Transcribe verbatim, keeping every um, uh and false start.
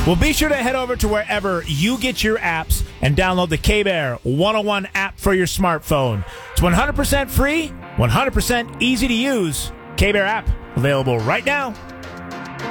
Well, be sure to head over to wherever you get your apps and download the K-Bear one oh one app for your smartphone. It's one hundred percent free, one hundred percent easy to use. K-Bear app available right now.